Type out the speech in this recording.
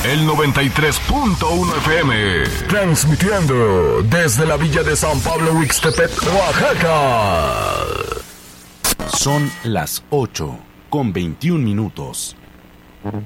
el 93.1 FM. Transmitiendo desde la villa de San Pablo Huixtepec, Oaxaca. Son las 8:21.